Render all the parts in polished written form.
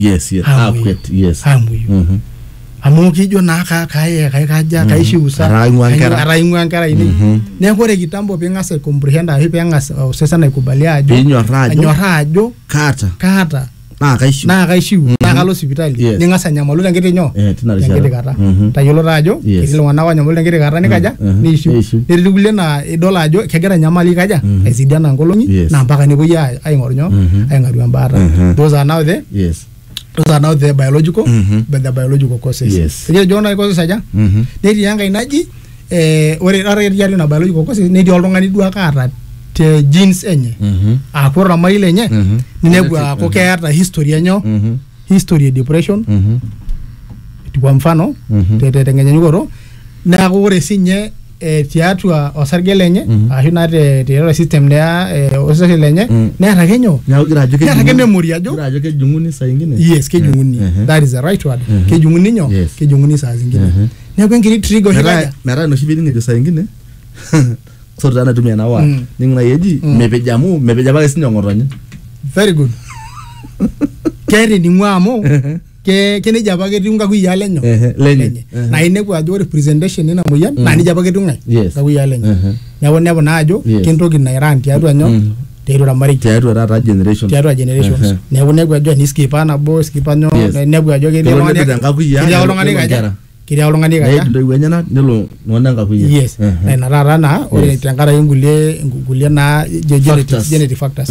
Yes, yes. Akwet, yes. Amuyu. Amu kijo na kaja kaishi usa. Araingwa nkara ini. Nekore kitambo pengasa comprehenda hivi pengasa sasa na ikubalia ajo. Anyorajo. Kata. Na kaishiu. Na kalo sipitali. Ningasa nyamalu ngete nyo. Ngete kata. Tayolo rajo. Kilo wana wa nyamalu ngete kata nikaja. Nishu. Nirigule na dola ajo kegera nyamali kaja. Esidiana ngolongi na mpaka nibuya aingor nyo. Aingaru ambara. Those are now there. Yes. Those are now the biological, but the biological causes. Yes. Kaya jona causes aja. Nedi yanga inaji ore yari na biological causes nedi olongani dua kata te genes enye. Akora maile enye. Ninebwa ko kaya history enyo. History depression. Kwa mfano te ngenya nyugoro na gore sinye tiatua osargelenye ashuna te system ya osargelenye na ragenyo na memory ajo ke junguni saa ingine. Yes, ke junguni. That is the right word. Ke junguni nyo, ke junguni saa zingine. Na kwa ngiri trigger hikaja mera no shibiri nge saa ingine so dana tumia na wa ninguna yeji mepeja bale sinyo ngoronye. Very good. Keri ni mwamo ke ni jaba ke tunga kuya lenyo lenye na ine kwa jo representation ina moya na ni jaba ke tunga kuya lenyo na wone bona ajo kento kina Iran ti adu nyo teru la mari teru ra generations na wone kwa jo ni skipa na bo skipa nyo ne kwa jo ke ni ngani kaja kiri olongani kaja ndo wenyana nelo nonanga kuya. Yes na rara na ore tangara ngulie na genetic factors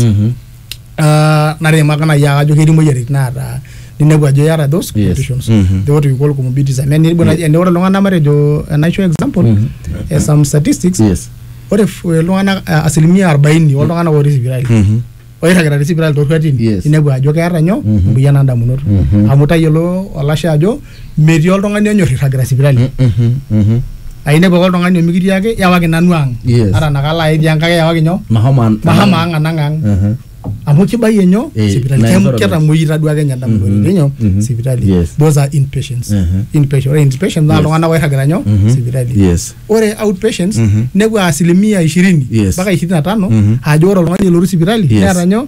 na re magana ya ajo ke moyeri na ra ninebwa jo yara those conditions the what we call comorbidities. I mean and ora longana marejo an show example some statistics. What if longana asilimia 40 olongana wori sibirali oira gara sibirali to 13 inebwa jo kaya nyo mbuyana ndamunoto amuta yelo olasha ajo meri olongani nyori gara sibirali aine bogol ngani mikiri yake yawake nanuang ara nakala idianga yawake nyo mahama nganangang amuki baye nyo sibitali kera muira duage nyanda mudori nyo sibitali. Those are inpatients. Inpatient na longana wa hagara nyo sibitali. Ore outpatients nebwa asilimia 20 mpaka 25 ajoro longani loru sibitali yara nyo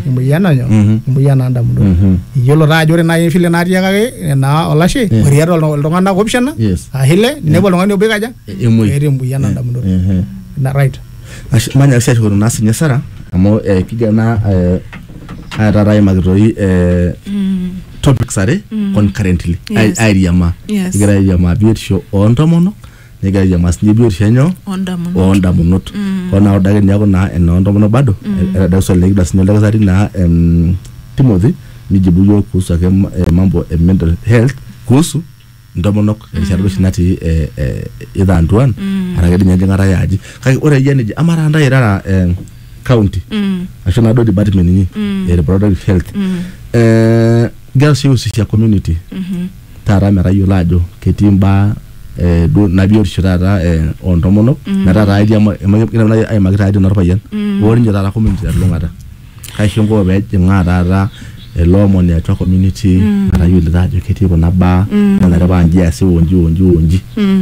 mbuyana anda mudori yolo rajore na yefile na riaga na olashe oriaro longana option ahile nebwa longani obekaja ere mbuyana anda mudori na right manya sasa ko na sinyasara amo kijana ararai magdoi topics are concurrently aidiama igara yama biotio ondomono igara yama snibio nyo ondamunot ona odage nyako na ondomono bado era so leg das nyo sari na Timothy nijibu yo kuhusu mambo mental health kuhusu ndomonok sharugo shinati ida anduan aragedi nyangara yaji kai ora yene amara anda era county ashona do department ni reproductive health girls use community tara mera yulajo ketimba do nabior shirara ondomonok mera idea ay magra idea norpayan wori njara community longata kai shongo be ngara elomoni ya community mara yulajo ketibo na ba na raba njia si wonji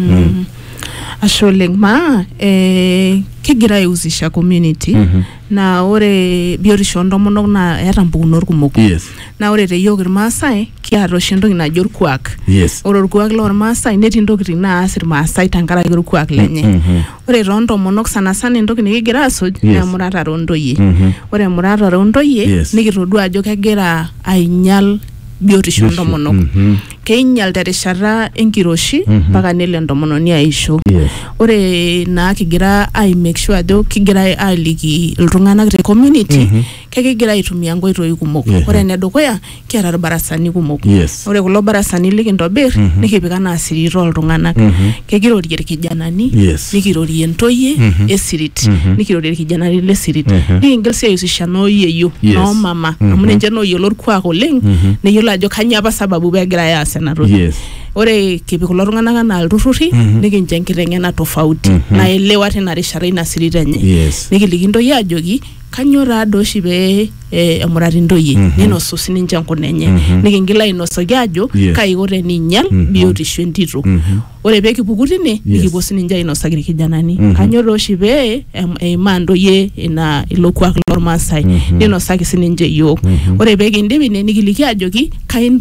asholeng ma kigira yuzisha community na ore biorisho ndomonok na era mbugunor kumoko na ore te yogir masai kiaro shindo ina jor kwak ore kwak lor masai neti ndokiti na asir masai tangara jor kwak lenye ore rondo monok sana sana ndoki nigira so na murata rondo ye ore murata rondo ye nigirodwa jo kagira ainyal biorisho ndomonok keinyal terishata enkiroshi mpaka nele ndomononi aisho ore na kigira ai make sure ajo kigira aliki iltung'anak te community kekigira aitumia nkoitoi kumok ore nedukuya kiata barasani kumok ore kulo barasani likintobir nikipika na asirito iltung'anak kekirorie irkijanani nikirorie ntoyie esirit nikirorie irkijanani lesirit nikingil sii aihusisha nooyieyo no mama amu ninche nooyiolo orkuak oleng neyiolo ajo kanyoo apa sababu pegira aas ena toki ore kipik kulo tung'anak anaa ilturruri nikincho enkiteng'ena tofauti naelewa tina rishata ina sirita enye nikiliki ntoyie ajoki kanyo taado oshi pee emurati ntoyie ninosu sininche nkuna enye nikingila ainosoki ajo kaiko teninyal biotisho entito ore pee kipuku tine nikipuo sininche ainosaki irkijanani kanyo tooshi pee eimaa ntoyie ilo kuak lormaasai ninosaki sininche yiok ore pee kindip ine nikiliki ajoki